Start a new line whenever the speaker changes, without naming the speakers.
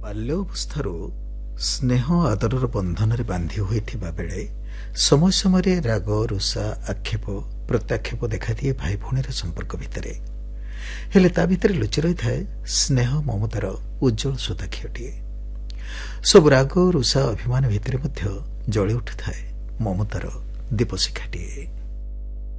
ବାଲ୍ୟାବସ୍ଥାରୁ ସ୍ନେହ ଆଦରର ବନ୍ଧନରେ ବାନ୍ଧି ହୋଇଥିବା ବେଳେ ସମୟ ସମୟରେ ରାଗ ରୁଷା ଆକ୍ଷେପ ପ୍ରତ୍ୟାକ୍ଷେପ ଦେଖାଦିଏ ଭାଇ ଭଉଣୀର ସମ୍ପର୍କ ଭିତରେ। ହେଲେ ତା ଭିତରେ ଲୁଚି ରହିଥାଏ ସ୍ନେହ ମମତାର ଉଜ୍ଜଳ ସୁତାକ୍ଷୀଟିଏ। ସବୁ ରାଗ ରୁଷା ଅଭିମାନ ଭିତରେ ମଧ୍ୟ ଜଳି ଉଠିଥାଏ ମମତାର ଦୀପଶିଖାଟିଏ।